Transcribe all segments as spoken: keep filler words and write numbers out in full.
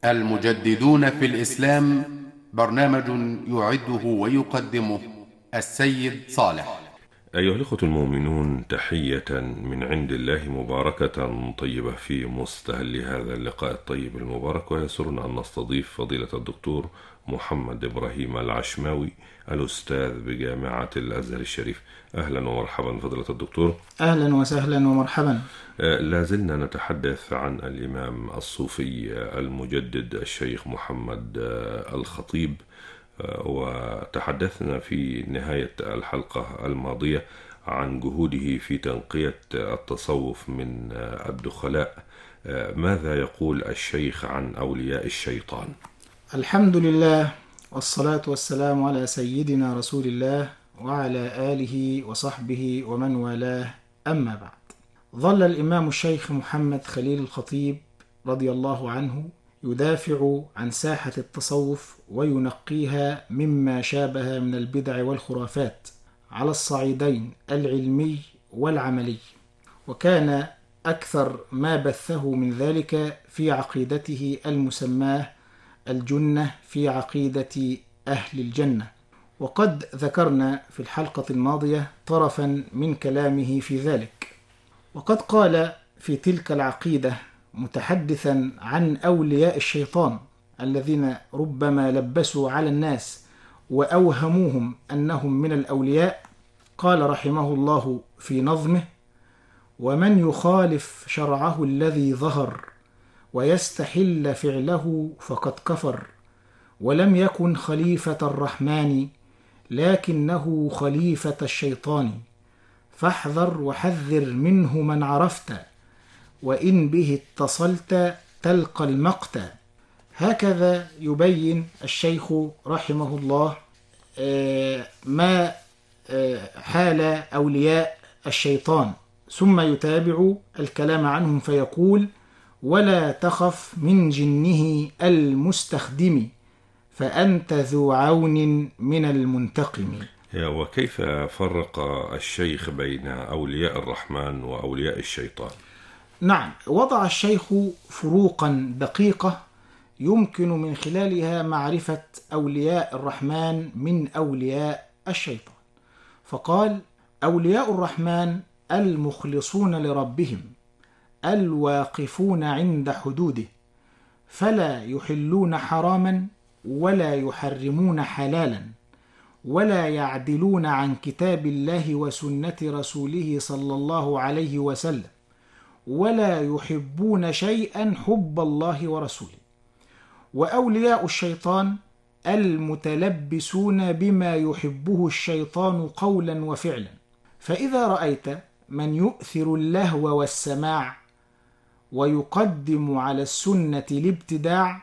المجددون في الإسلام، برنامج يعده ويقدمه السيد صالح. أيها الأخوة المؤمنون، تحية من عند الله مباركة طيبة في مستهل هذا اللقاء الطيب المبارك، ويسرنا أن نستضيف فضيلة الدكتور محمد إبراهيم العشماوي الأستاذ بجامعة الأزهر الشريف. أهلا ومرحبا فضيلة الدكتور. أهلا وسهلا ومرحبا. لا زلنا نتحدث عن الإمام الصوفي المجدد الشيخ محمد الخطيب، وتحدثنا في نهاية الحلقة الماضية عن جهوده في تنقية التصوف من الدخلاء. ماذا يقول الشيخ عن أولياء الشيطان؟ الحمد لله والصلاة والسلام على سيدنا رسول الله وعلى آله وصحبه ومن والاه، أما بعد. ظل الإمام الشيخ محمد خليل الخطيب رضي الله عنه يدافع عن ساحة التصوف وينقيها مما شابه من البدع والخرافات على الصعيدين العلمي والعملي، وكان أكثر ما بثه من ذلك في عقيدته المسماه الجنة في عقيدة أهل الجنة. وقد ذكرنا في الحلقة الماضية طرفا من كلامه في ذلك، وقد قال في تلك العقيدة متحدثا عن أولياء الشيطان الذين ربما لبسوا على الناس وأوهموهم أنهم من الأولياء، قال رحمه الله في نظمه: ومن يخالف شرعه الذي ظهر ويستحل فعله فقد كفر، ولم يكن خليفة الرحمن لكنه خليفة الشيطان، فاحذر وحذر منه من عرفت، وإن به اتصلت تلقى المقت. هكذا يبين الشيخ رحمه الله ما حال أولياء الشيطان، ثم يتابع الكلام عنهم فيقول: ولا تخف من جنه المستخدم، فأنت ذو عون من المنتقم. وكيف فرق الشيخ بين أولياء الرحمن وأولياء الشيطان؟ نعم، وضع الشيخ فروقا دقيقة يمكن من خلالها معرفة أولياء الرحمن من أولياء الشيطان. فقال: أولياء الرحمن المخلصون لربهم الواقفون عند حدوده، فلا يحلون حراما ولا يحرمون حلالا، ولا يعدلون عن كتاب الله وسنة رسوله صلى الله عليه وسلم، ولا يحبون شيئا حب الله ورسوله. وأولياء الشيطان المتلبسون بما يحبه الشيطان قولا وفعلا. فإذا رأيت من يؤثر اللهو والسماع ويقدم على السنة الابتداع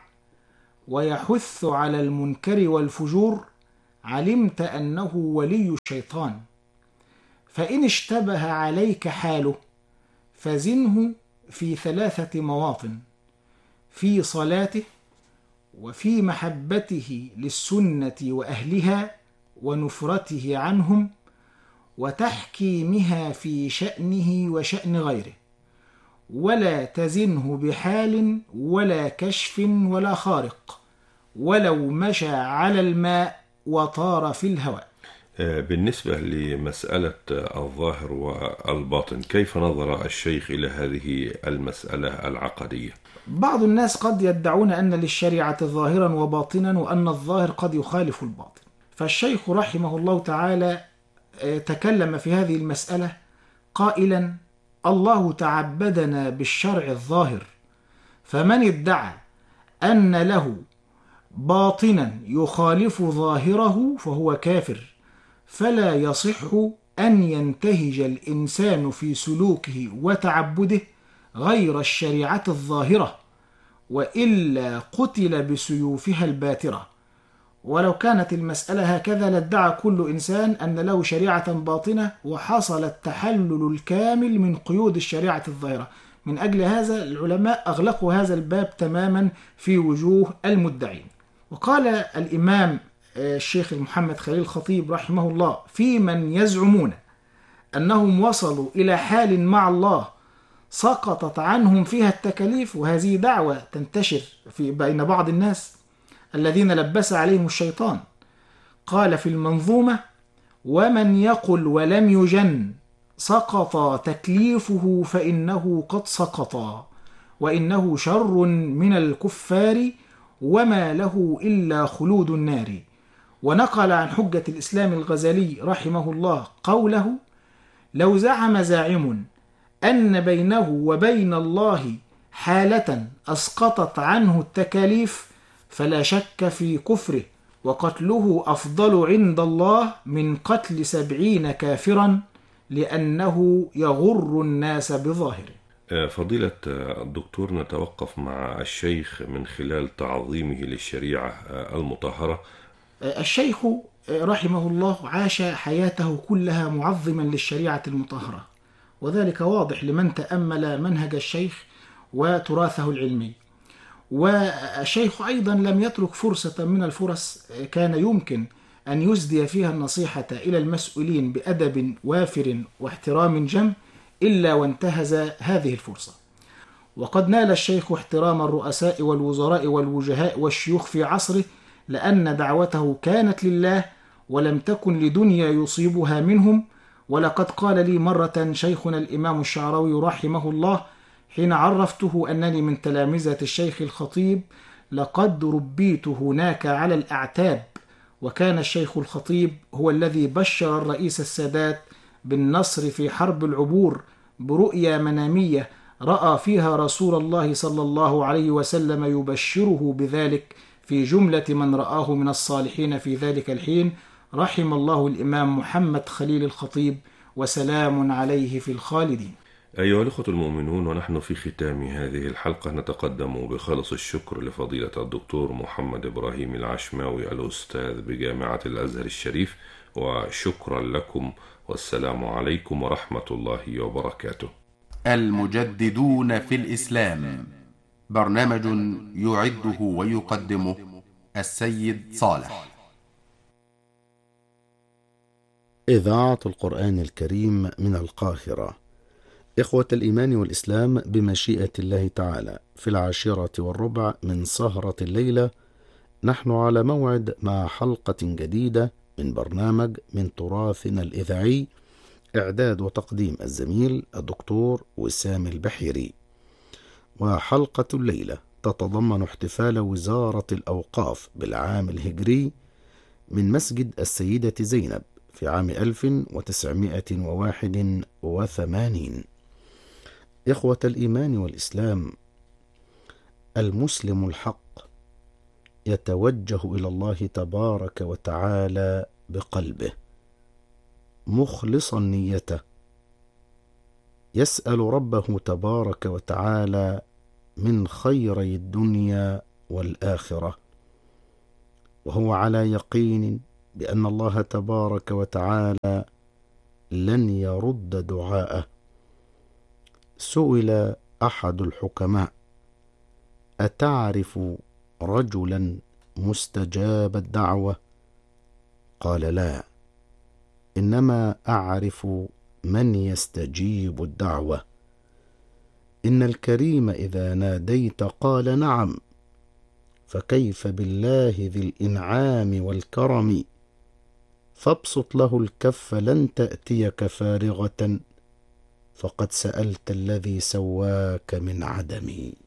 ويحث على المنكر والفجور، علمت أنه ولي الشيطان. فإن اشتبه عليك حاله فزنه في ثلاثة مواطن: في صلاته، وفي محبته للسنة وأهلها ونفرته عنهم، وتحكيمها في شأنه وشأن غيره. ولا تزنه بحال ولا كشف ولا خارق، ولو مشى على الماء وطار في الهواء. بالنسبة لمسألة الظاهر والباطن، كيف نظر الشيخ إلى هذه المسألة العقدية؟ بعض الناس قد يدعون أن للشريعة ظاهرا وباطنا، وأن الظاهر قد يخالف الباطن. فالشيخ رحمه الله تعالى تكلم في هذه المسألة قائلا: الله تعبدنا بالشرع الظاهر، فمن ادعى أن له باطنا يخالف ظاهره فهو كافر، فلا يصح أن ينتهج الإنسان في سلوكه وتعبده غير الشريعة الظاهرة، وإلا قتل بسيوفها الباترة. ولو كانت المسألة هكذا لادعى كل إنسان أن له شريعة باطنة وحصل التحلل الكامل من قيود الشريعة الظاهرة. من أجل هذا العلماء أغلقوا هذا الباب تماما في وجوه المدعين. وقال الإمام الشيخ محمد خليل الخطيب رحمه الله في من يزعمون أنهم وصلوا إلى حال مع الله سقطت عنهم فيها التكاليف، وهذه دعوة تنتشر في بين بعض الناس الذين لبس عليهم الشيطان. قال في المنظومة: ومن يقل ولم يجن سقط تكليفه فإنه قد سقط، وإنه شر من الكفار وما له إلا خلود النار. ونقل عن حجة الإسلام الغزالي رحمه الله قوله: لو زعم زاعم أن بينه وبين الله حالة أسقطت عنه التكاليف فلا شك في كفره، وقتله أفضل عند الله من قتل سبعين كافرا، لأنه يغر الناس بظاهره. فضيلة الدكتور، نتوقف مع الشيخ من خلال تعظيمه للشريعة المطهرة. الشيخ رحمه الله عاش حياته كلها معظما للشريعة المطهرة، وذلك واضح لمن تأمل منهج الشيخ وتراثه العلمي. والشيخ أيضا لم يترك فرصة من الفرص كان يمكن أن يسدي فيها النصيحة إلى المسؤولين بأدب وافر واحترام جم إلا وانتهز هذه الفرصة. وقد نال الشيخ احترام الرؤساء والوزراء والوجهاء والشيوخ في عصره، لأن دعوته كانت لله ولم تكن لدنيا يصيبها منهم. ولقد قال لي مرة شيخنا الإمام الشعراوي رحمه الله حين عرفته أنني من تلامذة الشيخ الخطيب: لقد ربيت هناك على الأعتاب. وكان الشيخ الخطيب هو الذي بشر الرئيس السادات بالنصر في حرب العبور برؤيا منامية رأى فيها رسول الله صلى الله عليه وسلم يبشره بذلك في جملة من رآه من الصالحين في ذلك الحين. رحم الله الإمام محمد خليل الخطيب، وسلام عليه في الخالدين. أيها الأخوة المؤمنون، ونحن في ختام هذه الحلقة نتقدم بخالص الشكر لفضيلة الدكتور محمد إبراهيم العشماوي الأستاذ بجامعة الأزهر الشريف، وشكرا لكم، والسلام عليكم ورحمة الله وبركاته. المجددون في الإسلام، برنامج يعده ويقدمه السيد صالح. إذاعة القرآن الكريم من القاهرة. إخوة الإيمان والإسلام، بمشيئة الله تعالى في العاشرة والربع من سهرة الليلة نحن على موعد مع حلقة جديدة من برنامج من تراثنا الإذاعي، إعداد وتقديم الزميل الدكتور وسام البحيري. وحلقة الليلة تتضمن احتفال وزارة الأوقاف بالعام الهجري من مسجد السيدة زينب في عام ألف وتسعمائة وواحد وثمانين. إخوة الإيمان والإسلام، المسلم الحق يتوجه إلى الله تبارك وتعالى بقلبه مخلصا نيته، يسأل ربه تبارك وتعالى من خيري الدنيا والآخرة، وهو على يقين بأن الله تبارك وتعالى لن يرد دعاءه. سئل أحد الحكماء: أتعرف رجلا مستجاب الدعوة؟ قال: لا، إنما أعرف من يستجيب الدعوة. إن الكريم إذا ناديت قال نعم، فكيف بالله ذي الإنعام والكرم؟ فابسط له الكف لن تأتيك فارغة، فقد سألت الذي سواك من عدم.